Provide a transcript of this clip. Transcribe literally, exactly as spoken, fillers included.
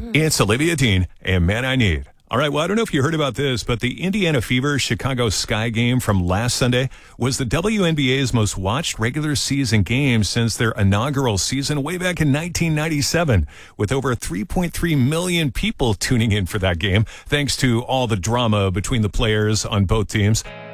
It's Olivia Dean and Man I Need. All right, well, I don't know if you heard about this, but the Indiana Fever Chicago Sky game from last Sunday was the W N B A's most watched regular season game since their inaugural season way back in nineteen ninety-seven, with over three point three million people tuning in for that game, thanks to all the drama between the players on both teams.